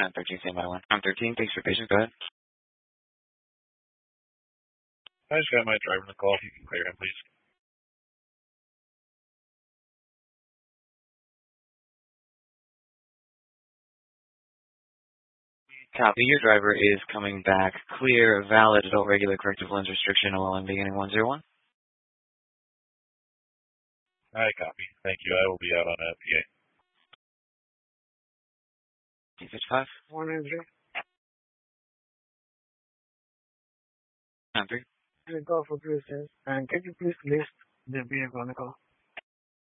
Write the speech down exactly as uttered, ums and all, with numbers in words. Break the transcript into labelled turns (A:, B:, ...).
A: nine thirteen, stand by one. nine thirteen, thanks for your patience. Go ahead.
B: I just got my driver in the call. If you can clear him, please.
A: Copy. Your driver is coming back clear, valid, adult regular corrective lens restriction, O L M beginning one zero one.
B: I copy. Thank you. I will be out on a P A.
A: T fifty-five.
C: one nine three.
A: nine three.
C: And call for please, and can you please list the vehicle on the call?